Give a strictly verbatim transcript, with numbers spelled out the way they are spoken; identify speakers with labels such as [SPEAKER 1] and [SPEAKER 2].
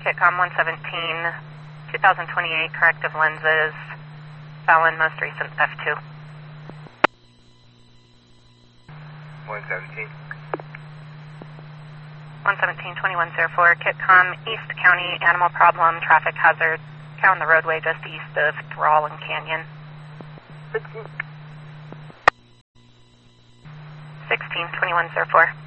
[SPEAKER 1] Kitcom one seventeen, twenty twenty-eight, corrective lenses, Fallon, most recent F two.
[SPEAKER 2] one seventeen.
[SPEAKER 1] one seventeen, twenty-one oh four, Kitcom, East County, animal problem, traffic hazard, down the roadway just east of Thrall and Canyon.
[SPEAKER 2] sixteen.
[SPEAKER 1] sixteen, twenty-one oh four.